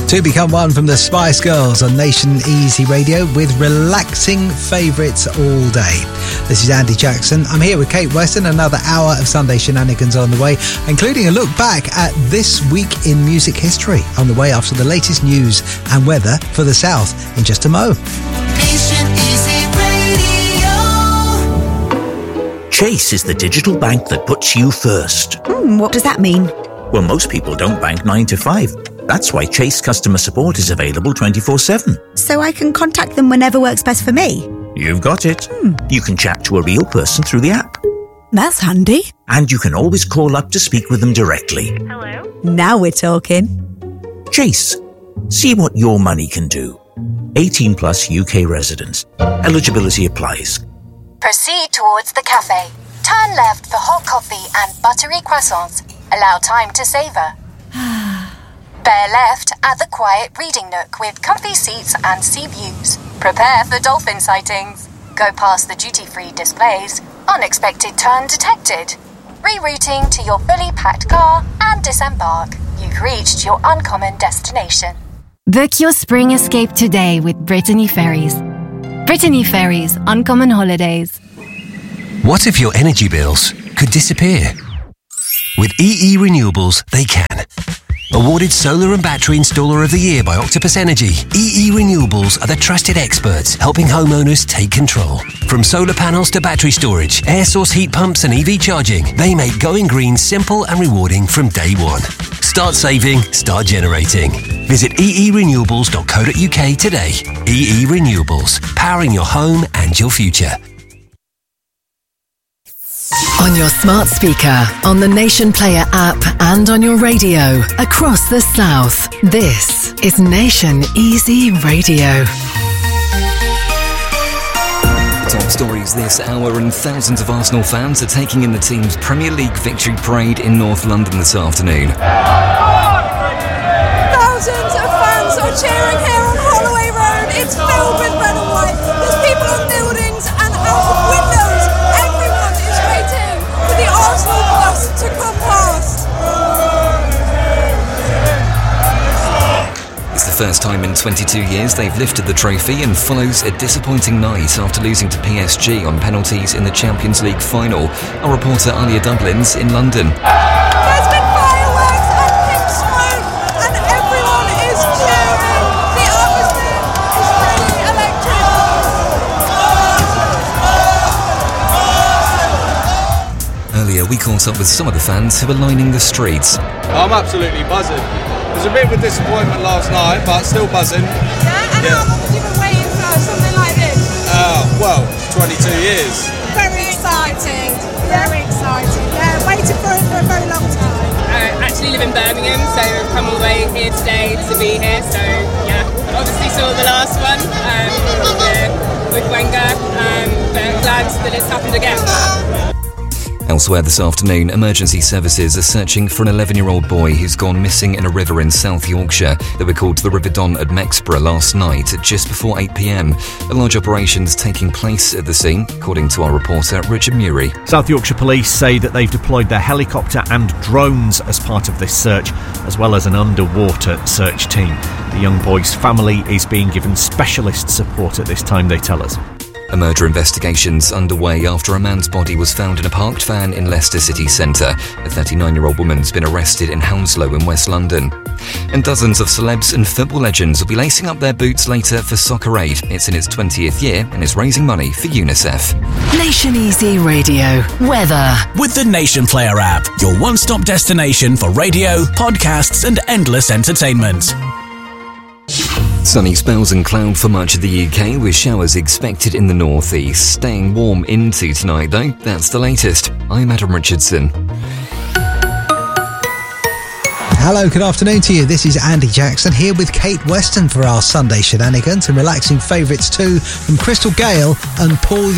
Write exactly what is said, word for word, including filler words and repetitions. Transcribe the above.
Two Become One from the Spice Girls on Nation Easy Radio with relaxing favourites all day. This is Andy Jackson. I'm here with Kate Weston. Another hour of Sunday shenanigans on the way, including a look back at this week in music history on the way after the latest news and weather for the South in just a mo. Nation Easy Radio. Chase is the digital bank that puts you first. Mm, what does that mean? Well, most people don't bank nine to five. That's why Chase customer support is available twenty-four seven. So I can contact them whenever works best for me? You've got it. Hmm. You can chat to a real person through the app. That's handy. And you can always call up to speak with them directly. Hello? Now we're talking. Chase. See what your money can do. eighteen plus U K residents. Eligibility applies. Proceed towards the cafe. Turn left for hot coffee and buttery croissants. Allow time to savour. Bear left at the quiet reading nook with comfy seats and sea views. Prepare for dolphin sightings. Go past the duty-free displays. Unexpected turn detected. Rerouting to your fully packed car and disembark. You've reached your uncommon destination. Book your spring escape today with Brittany Ferries. Brittany Ferries, Uncommon Holidays. What if your energy bills could disappear? With E E Renewables, they can. Awarded Solar and Battery Installer of the Year by Octopus Energy, E E Renewables are the trusted experts helping homeowners take control. From solar panels to battery storage, air source heat pumps and E V charging, they make going green simple and rewarding from day one. Start saving, start generating. Visit e e renewables dot co dot u k today. E E Renewables, powering your home and your future. On your smart speaker, on the Nation Player app, and on your radio across the South. This is Nation Easy Radio. Top stories this hour, and thousands of Arsenal fans are taking in the team's Premier League victory parade in North London this afternoon. Thousands of fans are cheering here on Holloway Road. It's filled with red and white. There's people on buildings and out of windows. Everyone is waiting for the Arsenal bus to come past. It's the first time in twenty-two years they've lifted the trophy, and follows a disappointing night after losing to P S G on penalties in the Champions League final. Our reporter Alia Dublin's in London. There's been fireworks and pink smoke, and everyone is cheering. The atmosphere is really electric. Earlier we caught up with some of the fans who were lining the streets. I'm absolutely buzzing. It was a bit of a disappointment last night, but still buzzing. Yeah, and Yeah. how long have you been waiting for something like this? Uh, well, twenty-two years. Very exciting. Very exciting. Yeah, waited for it for a very long time. I actually live in Birmingham, so I've come all the way here today to be here. So yeah, obviously saw the last one um, with, with Wenger, um, but glad that it's happened again. Elsewhere this afternoon, emergency services are searching for an eleven-year-old boy who's gone missing in a river in South Yorkshire. They were called to the River Don at Mexborough last night at just before eight p.m. A large operation's taking place at the scene, according to our reporter Richard Murray. South Yorkshire Police say that they've deployed their helicopter and drones as part of this search, as well as an underwater search team. The young boy's family is being given specialist support at this time, they tell us. A murder investigation's underway after a man's body was found in a parked van in Leicester city centre. A thirty-nine-year-old woman's been arrested in Hounslow in West London. And dozens of celebs and football legends will be lacing up their boots later for Soccer Aid. It's in its twentieth year and is raising money for UNICEF. Nation Easy Radio. Weather. With the Nation Player app, your one-stop destination for radio, podcasts and endless entertainment. Sunny spells and cloud for much of the U K, with showers expected in the northeast. Staying warm into tonight, though. That's the latest. I'm Adam Richardson. Hello, good afternoon to you. This is Andy Jackson here with Kate Weston for our Sunday shenanigans and relaxing favourites too from Crystal Gale and Paul